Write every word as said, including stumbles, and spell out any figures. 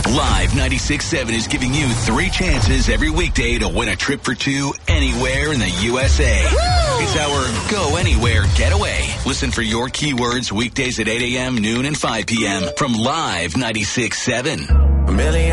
Live ninety-six point seven is giving you three chances every weekday to win a trip for two anywhere in the U S A. Woo! It's our Go Anywhere Getaway. Listen for your keywords weekdays at eight a.m., noon, and five p.m. from Live ninety-six point seven. A million